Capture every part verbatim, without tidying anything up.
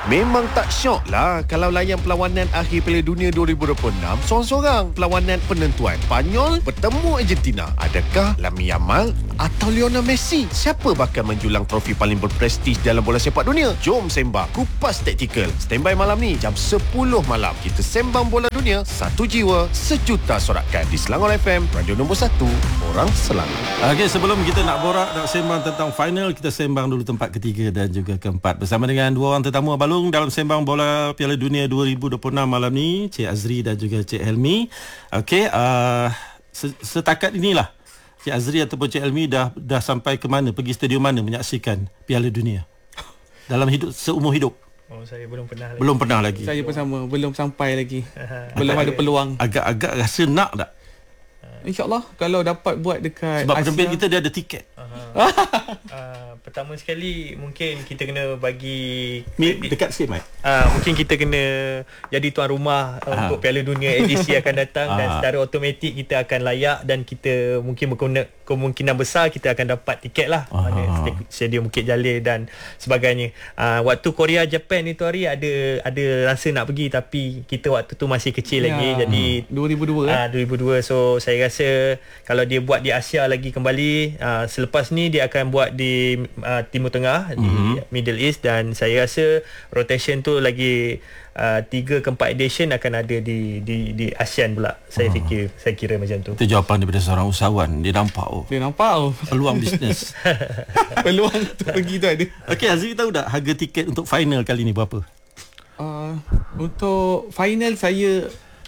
Memang tak syok lah kalau layan perlawanan akhir Piala Dunia dua ribu dua puluh enam sorang-sorang. Perlawanan penentuan Spanyol bertemu Argentina. Adakah Lamine Yamal atau Lionel Messi? Siapa bakal menjulang trofi paling berprestij dalam bola sepak dunia? Jom sembang Kupas Taktikal. Standby malam ni jam sepuluh malam. Kita sembang bola dunia, satu jiwa, sejuta sorakan di Selangor F M, radio nombor satu, orang Selangor. Okey, sebelum kita nak borak, nak sembang tentang final, kita sembang dulu tempat ketiga dan juga keempat bersama dengan dua orang tetamu abang dalam sembang bola Piala Dunia dua ribu dua puluh enam malam ni, Cik Azri dan juga Cik Helmi. Okey, uh, setakat inilah Cik Azri ataupun Cik Helmi dah dah sampai ke mana, pergi stadium mana menyaksikan Piala Dunia dalam hidup seumur hidup? Oh, saya belum pernah lagi. Belum pernah lagi. Saya pun sama, belum sampai lagi. Belum ada peluang. Agak-agak rasa nak tak? InsyaAllah kalau dapat buat dekat sebab Asia. penerbit kita dia ada tiket. uh, pertama sekali mungkin kita kena bagi Mi, dekat sikit, Mat. Uh, mungkin kita kena jadi tuan rumah uh, untuk Piala Dunia edisi akan datang dan secara automatik kita akan layak dan kita mungkin berkena, kemungkinan besar kita akan dapat tiket lah. Mana stadium Bukit Jalil dan sebagainya. Uh, waktu Korea Japan itu hari ada ada rasa nak pergi tapi kita waktu tu masih kecil ya, lagi. Jadi dua ribu dua uh, dua ribu dua so saya rasa kalau dia buat di Asia lagi kembali, uh, selepas ni dia akan buat di uh, Timur Tengah, mm-hmm. di Middle East, dan saya rasa rotation tu lagi uh, tiga ke empat edition akan ada di di di ASEAN pula. Saya uh. fikir saya kira macam tu. Itu jawapan daripada seorang usahawan. Dia nampak oh. Dia nampak oh. Peluang bisnes. Peluang untuk pergi tu ada. Okey, Azri tahu tak harga tiket untuk final kali ni berapa? Uh, untuk final saya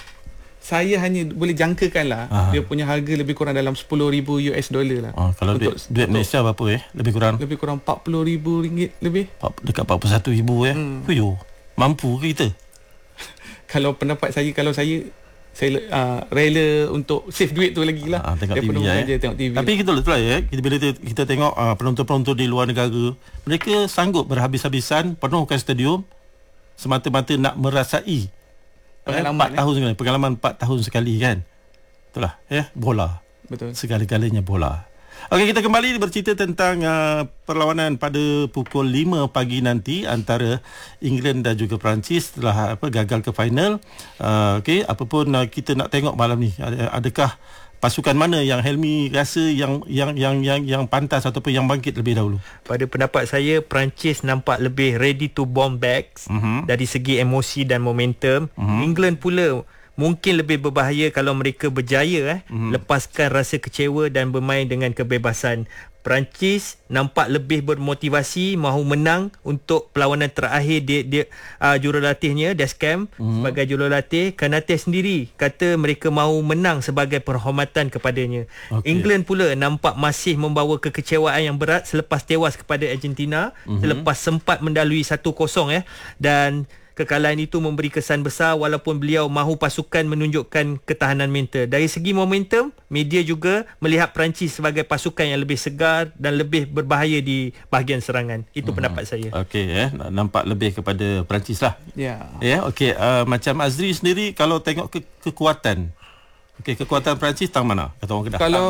Saya hanya boleh jangkakan lah. Aha. Dia punya harga lebih kurang dalam sepuluh ribu US dollar lah. Oh, kalau untuk, duit, duit Malaysia berapa eh? Lebih kurang? Lebih kurang empat puluh ribu ringgit lebih. Dekat empat puluh satu ribu eh? Hmm. Huyuh, mampu ke kita? Kalau pendapat saya, kalau saya saya uh, rela untuk save duit tu lagi lah. Ah, tengok T V ya, eh? Tengok T V. Tapi kita betul lah ya, kita, bila kita tengok uh, penonton-penonton di luar negara, mereka sanggup berhabis-habisan penuhkan stadium semata-mata nak merasai pengalaman empat eh? tahun sekali, pengalaman empat tahun sekali kan. Itulah ya, bola. Betul. Segala-galanya bola. Okey, kita kembali bercerita tentang uh, perlawanan pada pukul lima pagi nanti antara England dan juga Perancis setelah apa gagal ke final. Uh, okey, apapun uh, kita nak tengok malam ni, adakah pasukan mana yang Helmi rasa yang yang yang yang yang pantas ataupun yang bangkit lebih dahulu? Pada pendapat saya, Perancis nampak lebih ready to bomb back uh-huh. dari segi emosi dan momentum. Uh-huh. England pula mungkin lebih berbahaya kalau mereka berjaya eh uh-huh. lepaskan rasa kecewa dan bermain dengan kebebasan. Perancis nampak lebih bermotivasi mahu menang untuk perlawanan terakhir dia, dia uh, jurulatihnya Deschamps mm-hmm. sebagai jurulatih. Kanate sendiri kata mereka mahu menang sebagai penghormatan kepadanya. Okay. England pula nampak masih membawa kekecewaan yang berat selepas tewas kepada Argentina, mm-hmm. selepas sempat mendalui satu kosong eh dan kekalahan itu memberi kesan besar walaupun beliau mahu pasukan menunjukkan ketahanan mental. Dari segi momentum, media juga melihat Perancis sebagai pasukan yang lebih segar dan lebih berbahaya di bahagian serangan. Itu hmm. pendapat saya. Okey, eh, nampak lebih kepada Perancis lah. Ya. Ya, okey. Uh, macam Azri sendiri, kalau tengok ke- kekuatan, okey, kekuatan Perancis tang mana? Kata orang Kedah. Kalau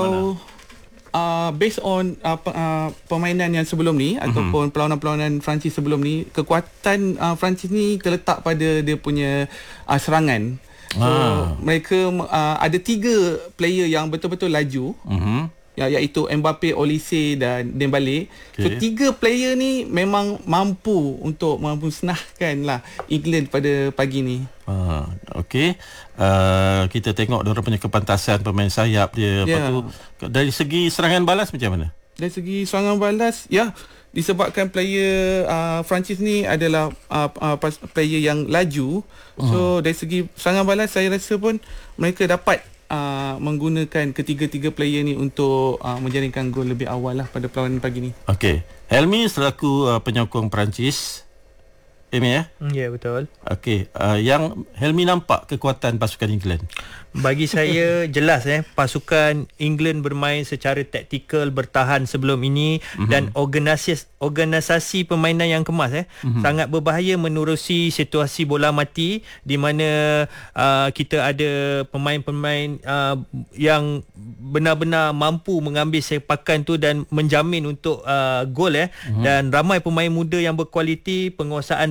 Uh, based on uh, uh, permainan yang sebelum ni mm-hmm. ataupun perlawanan-perlawanan Perancis sebelum ni, kekuatan uh, Perancis ni terletak pada dia punya uh, serangan. So ah. mereka uh, ada tiga player yang betul-betul laju. Mm-hmm. Ya, iaitu Mbappe, Olise dan Dembele. Okay. So tiga player ni memang mampu untuk memusnahkan lah England pada pagi ni. Ah, okey. Uh, kita tengok diorang punya kepantasan pemain sayap dia. Yeah. Lepas tu dari segi serangan balas macam mana? Dari segi serangan balas, ya, disebabkan player uh, Perancis ni adalah uh, uh, player yang laju. Uh. So dari segi serangan balas, saya rasa pun mereka dapat Uh, menggunakan ketiga-tiga player ni untuk uh, menjaringkan gol lebih awal lah pada perlawanan pagi ni. Okey. Helmi selaku uh, penyokong Perancis. Helmi ya? Ya, betul. Okey. Uh, yang Helmi nampak kekuatan pasukan England. Bagi saya jelas eh pasukan England bermain secara taktikal, bertahan sebelum ini mm-hmm. dan organisasi organisasi permainan yang kemas eh mm-hmm. sangat berbahaya menerusi situasi bola mati di mana uh, kita ada pemain-pemain uh, yang benar-benar mampu mengambil sepakan tu dan menjamin untuk uh, gol eh mm-hmm. dan ramai pemain muda yang berkualiti, penguasaan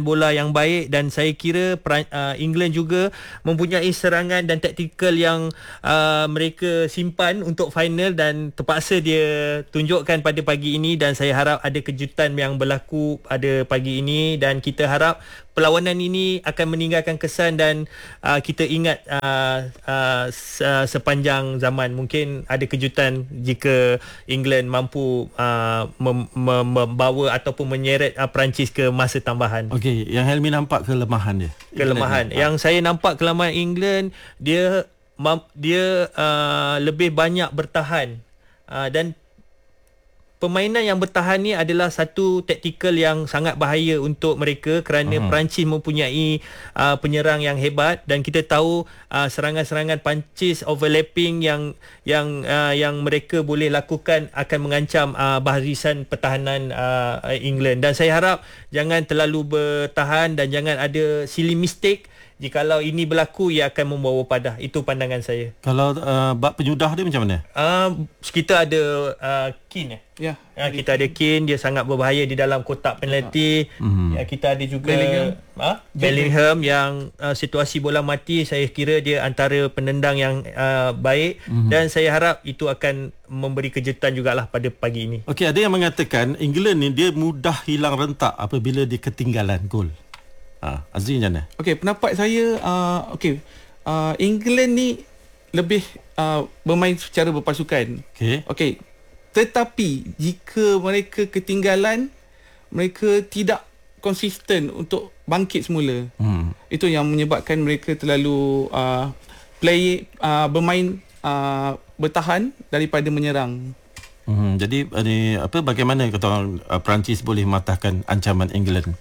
bola yang baik, dan saya kira uh, England juga mempunyai serangan dan taktikal yang uh, mereka simpan untuk final, dan terpaksa dia tunjukkan pada pagi ini, dan saya harap ada kejutan yang berlaku pada pagi ini, dan kita harap perlawanan ini akan meninggalkan kesan dan uh, kita ingat uh, uh, sepanjang zaman. Mungkin ada kejutan jika England mampu uh, mem- mem- membawa ataupun menyeret uh, Perancis ke masa tambahan. Okey, yang Helmi nampak kelemahan dia. Kelemahan. Yang saya nampak kelemahan England, dia dia uh, lebih banyak bertahan, uh, dan permainan yang bertahan ni adalah satu taktikal yang sangat bahaya untuk mereka, kerana uh-huh. Perancis mempunyai uh, penyerang yang hebat, dan kita tahu uh, serangan-serangan Perancis overlapping yang yang uh, yang mereka boleh lakukan akan mengancam uh, barisan pertahanan uh, England, dan saya harap jangan terlalu bertahan dan jangan ada silly mistake. Jikalau ini berlaku, ia akan membawa padah. Itu pandangan saya. Kalau uh, bab penyudah dia macam mana? Uh, kita ada uh, Keane. Ya. Uh, kita ada Keane, dia sangat berbahaya di dalam kotak penalti. Uh-huh. Uh, kita ada juga Bellingham, uh, Bellingham yang uh, situasi bola mati, saya kira dia antara penendang yang uh, baik, uh-huh. dan saya harap itu akan memberi kejutan jugalah pada pagi ini. Okey, ada yang mengatakan England ni dia mudah hilang rentak apabila dia ketinggalan gol. Ha, Azri macam mana? Okey, pendapat saya uh, okey, uh, England ni lebih uh, bermain secara berpasukan. Okey. Okey. Tetapi jika mereka ketinggalan, mereka tidak konsisten untuk bangkit semula. Hmm. Itu yang menyebabkan mereka terlalu uh, play uh, bermain uh, bertahan daripada menyerang. Hmm, jadi ni apa bagaimana kata orang uh, Perancis boleh mematahkan ancaman England?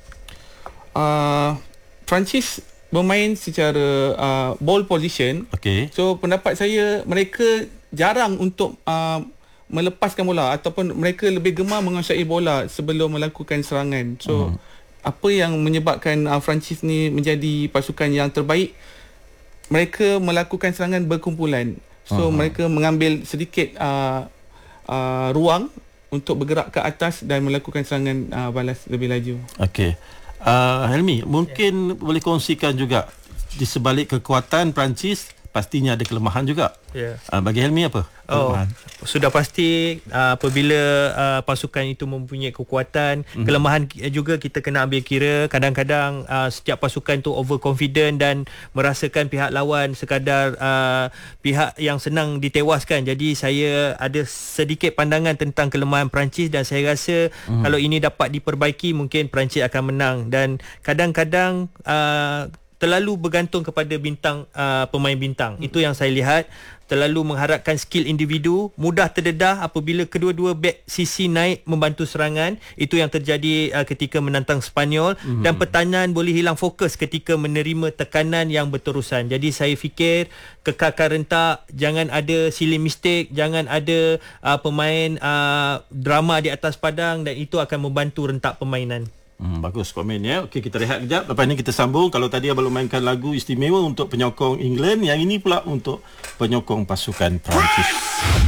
Uh, Perancis bermain secara uh, ball position. Okay. So pendapat saya, mereka jarang untuk uh, melepaskan bola, ataupun mereka lebih gemar menguasai bola sebelum melakukan serangan. So hmm. apa yang menyebabkan uh, Perancis ni menjadi pasukan yang terbaik, mereka melakukan serangan berkumpulan. So uh-huh. mereka mengambil sedikit uh, uh, ruang untuk bergerak ke atas dan melakukan serangan uh, balas lebih laju. Okey. Uh, Helmi, mungkin yeah. boleh kongsikan juga di sebalik kekuatan Perancis pastinya ada kelemahan juga. Yeah. Uh, bagi Helmi apa? Oh, sudah pasti uh, apabila uh, pasukan itu mempunyai kekuatan, mm-hmm. kelemahan juga kita kena ambil kira. Kadang-kadang uh, setiap pasukan tu overconfident dan merasakan pihak lawan sekadar uh, pihak yang senang ditewaskan. Jadi saya ada sedikit pandangan tentang kelemahan Perancis, dan saya rasa mm-hmm. kalau ini dapat diperbaiki, mungkin Perancis akan menang. Dan kadang-kadang uh, terlalu bergantung kepada bintang uh, pemain bintang. Hmm. Itu yang saya lihat, terlalu mengharapkan skill individu, mudah terdedah apabila kedua-dua back sisi naik membantu serangan. Itu yang terjadi uh, ketika menantang Sepanyol. Hmm. Dan pertahanan boleh hilang fokus ketika menerima tekanan yang berterusan. Jadi saya fikir kekalkan rentak, jangan ada silly mistake, jangan ada uh, pemain uh, drama di atas padang, dan itu akan membantu rentak permainan. Hmm, bagus komen ya. Okey, kita rehat kejap. Lepas ni kita sambung. Kalau tadi abang mainkan lagu istimewa untuk penyokong England, yang ini pula untuk penyokong pasukan Perancis.